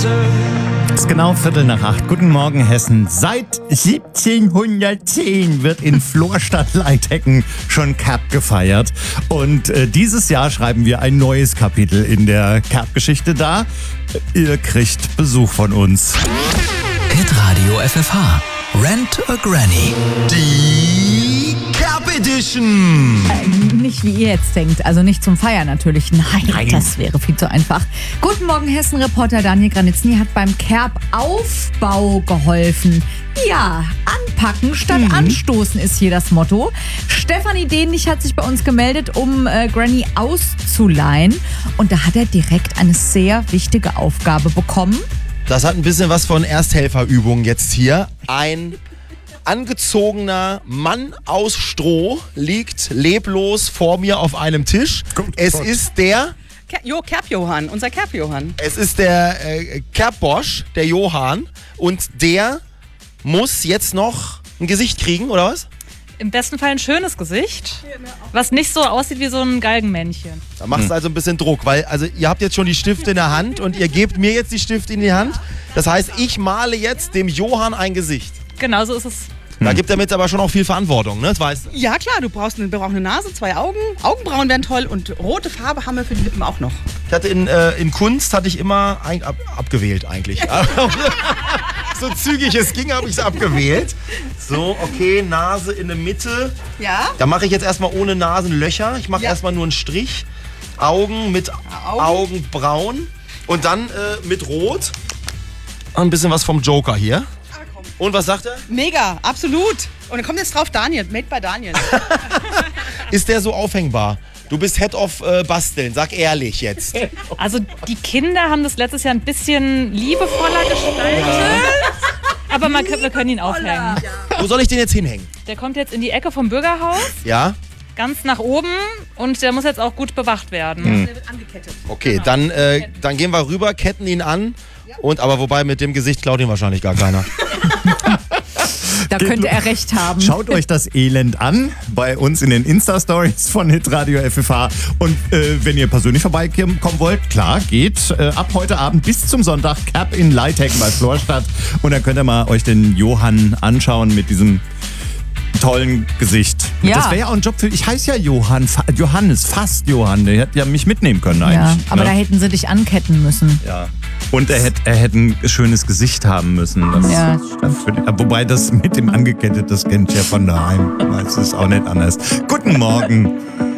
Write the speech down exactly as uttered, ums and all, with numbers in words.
Es ist genau Viertel nach acht. Guten Morgen, Hessen. Seit siebzehnhundertzehn wird in Florstadt-Leithecken schon Cap gefeiert. Und äh, dieses Jahr schreiben wir ein neues Kapitel in der Cap-Geschichte dar. Ihr kriegt Besuch von uns. Hitradio F F H. Rent a Granny. Die Cap Edition. Äh, nicht wie ihr jetzt denkt, also nicht zum Feiern natürlich. Nein, Nein. Das wäre viel zu einfach. Guten Morgen, Hessen-Reporter Daniel Granitzny hat beim Cap-Aufbau geholfen. Ja, anpacken statt mhm. anstoßen ist hier das Motto. Stefanie Dähnlich hat sich bei uns gemeldet, um äh, Granny auszuleihen. Und da hat er direkt eine sehr wichtige Aufgabe bekommen. Das hat ein bisschen was von Ersthelferübung jetzt hier. Ein angezogener Mann aus Stroh liegt leblos vor mir auf einem Tisch. Gut, es Gott. ist der... Jo, Kerb-Johann, unser Kerb-Johann. Es ist der äh, Kerb-Bosch, der Johann. Und der muss jetzt noch ein Gesicht kriegen, oder was? Im besten Fall ein schönes Gesicht, was nicht so aussieht wie so ein Galgenmännchen. Da machst du also ein bisschen Druck, weil also ihr habt jetzt schon die Stifte in der Hand und ihr gebt mir jetzt die Stifte in die Hand. Das heißt, ich male jetzt dem Johann ein Gesicht. Genau so ist es. Da gibt er mit aber schon auch viel Verantwortung, ne? Das weißt du. Ja klar, du brauchst eine, brauchst eine Nase, zwei Augen, Augenbrauen wären toll und rote Farbe haben wir für die Lippen auch noch. Ich hatte in, äh, in Kunst hatte ich immer ein, ab, abgewählt eigentlich. So zügig es ging, habe ich es abgewählt. So, okay, Nase in der Mitte. Ja. Da mache ich jetzt erstmal ohne Nasenlöcher. Ich mache ja. erstmal nur einen Strich. Augen mit Augen. Augenbrauen. Und dann äh, mit Rot. Ein bisschen was vom Joker hier. Und was sagt er? Mega, absolut. Und dann kommt jetzt drauf Daniel, made by Daniel. Ist der so aufhängbar? Du bist Head of äh, Basteln, sag ehrlich jetzt. Also die Kinder haben das letztes Jahr ein bisschen liebevoller gestaltet. Ja. Aber man, wir können ihn aufhängen. Ja. Wo soll ich den jetzt hinhängen? Der kommt jetzt in die Ecke vom Bürgerhaus. Ja. Ganz nach oben und der muss jetzt auch gut bewacht werden. Hm. Der wird angekettet. Okay, genau. dann, äh, dann gehen wir rüber, ketten ihn an. Ja. Und aber wobei mit dem Gesicht klaut ihn wahrscheinlich gar keiner. Da könnte er recht haben. Schaut euch das Elend an bei uns in den Insta-Stories von Hitradio F F H. Und äh, wenn ihr persönlich vorbeikommen wollt, klar, geht äh, ab heute Abend bis zum Sonntag Cap in Leithecken bei Florstadt. Und dann könnt ihr mal euch den Johann anschauen mit diesem tollen Gesicht. Ja. Das wäre ja auch ein Job für... Ich heiße ja Johann, Johannes, fast Johann. Der hätte ja mich mitnehmen können eigentlich. Ja, aber ne? Da hätten sie dich anketten müssen. Ja. Und er hätte, er hätte ein schönes Gesicht haben müssen. Das, ja. das für, wobei das mit dem angekettet, das kennt ihr ja von daheim. Das ist auch nicht anders. Guten Morgen.